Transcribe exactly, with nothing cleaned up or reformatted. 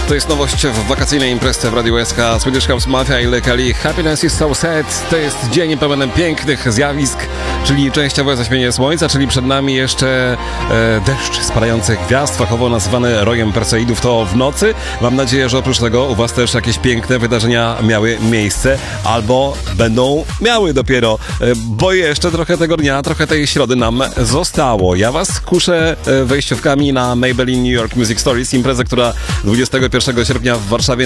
To jest nowość w wakacyjnej imprezie w Radiu S K. Swedish House Mafia i Lekali. Happiness is so sad. To jest dzień pełen pięknych zjawisk, czyli częściowe zaćmienie słońca, czyli przed nami jeszcze e, deszcz spadających gwiazd, fachowo nazywany rojem Perseidów, to w nocy. Mam nadzieję, że oprócz tego u was też jakieś piękne wydarzenia miały miejsce, albo będą miały dopiero, e, bo jeszcze trochę tego dnia, trochę tej środy nam zostało. Ja was kuszę e, wejściówkami na Maybelline New York Music Stories, imprezę, która dwudziestego pierwszego sierpnia w Warszawie